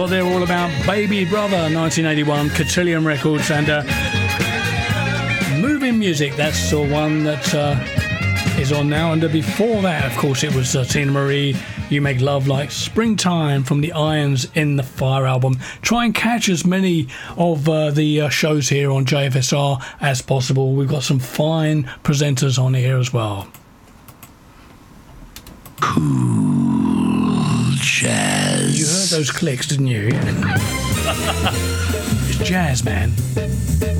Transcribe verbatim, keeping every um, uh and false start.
Well, they're all about Baby Brother, nineteen eighty-one, Cotillion Records, and uh, Moving Music. That's the one that uh, is on now. And uh, before that, of course, it was uh, Tina Marie, You Make Love Like Springtime from the Irons in the Fire album. Try and catch as many of uh, the uh, shows here on J F S R as possible. We've got some fine presenters on here as well. Cool jazz. You heard those clicks, didn't you? It's jazz, man.